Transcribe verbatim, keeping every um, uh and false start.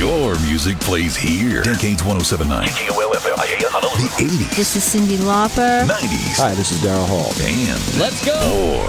Your music plays here. Decades one oh seven point nine. K K O L F M I A Honolulu. The eighties. This is Cyndi Lauper. nineties. Hi, this is Daryl Hall. And let's go. More.